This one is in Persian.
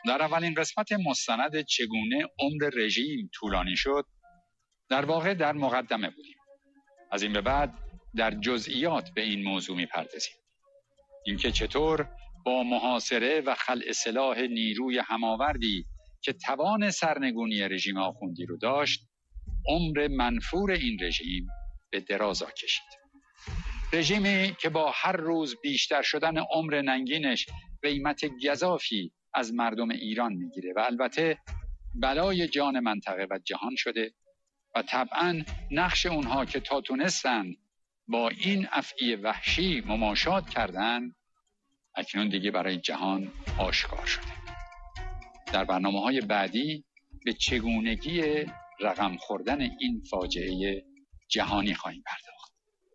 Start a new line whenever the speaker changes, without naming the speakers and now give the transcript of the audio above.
در اولین قسمت مستند چگونه عمر رژیم طولانی شد در واقع در مقدمه بودیم. از این به بعد در جزئیات به این موضوع می‌پردازیم. اینکه چطور با محاصره و خلع سلاح نیروی هماوردی که توان سرنگونی رژیم آخوندی رو داشت، عمر منفور این رژیم به درازا کشید. رژیمی که با هر روز بیشتر شدن عمر ننگینش قیمت گزافی از مردم ایران میگیره و البته بلای جان منطقه و جهان شده و طبعاً نقش اونها که تا تونستن با این افعی وحشی مماشات کردن اکنون دیگه برای جهان آشکار شده. در برنامه‌های بعدی به چگونگی رقم خوردن این فاجعه جهانی خواهیم پرداخت.